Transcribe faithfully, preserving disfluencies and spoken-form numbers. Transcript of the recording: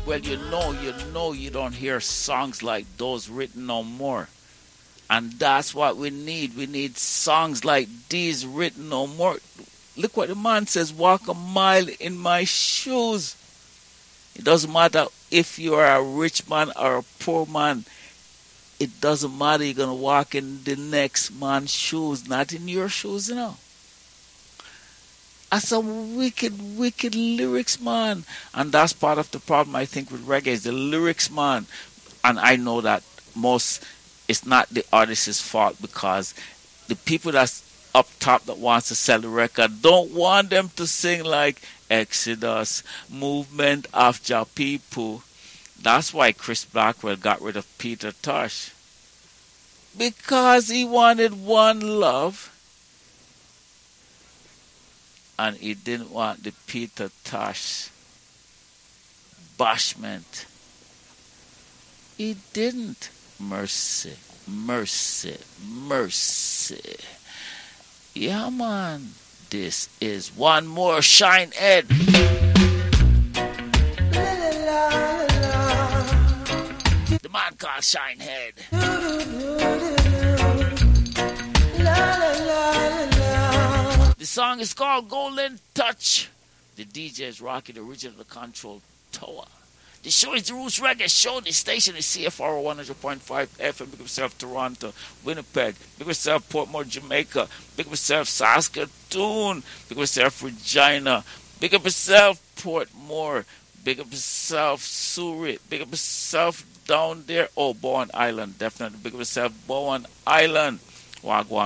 Well, you know, you know, you don't hear songs like those written no more. And that's what we need. We need songs like these written no more. Look what the man says, walk a mile in my shoes. It doesn't matter if you are a rich man or a poor man. It doesn't matter. You're going to walk in the next man's shoes, not in your shoes, you know. That's some wicked, wicked lyrics, man. And that's part of the problem, I think, with reggae is the lyrics, man. And I know that most, it's not the artist's fault because the people that's up top that wants to sell the record don't want them to sing like Exodus, Movement of Jah People. That's why Chris Blackwell got rid of Peter Tosh. Because he wanted one love. And he didn't want the Peter Tosh bashment. He didn't. Mercy, mercy, mercy. Yeah, man. This is one more Shine Ed. The man called Shine Head. The song is called Golden Touch. The D J is rocking the original control tower. The show is the Roots Reggae Show. The station is C F R one hundred point five F M. Big up yourself, Toronto, Winnipeg. Big up yourself, Portmore, Jamaica. Big up yourself, Saskatoon. Big up yourself, Regina. Big up yourself, Portmore. Big up yourself, Surrey. Big up yourself down there. Oh, Bowen Island, definitely. Big up yourself, Bowen Island. Wagwan.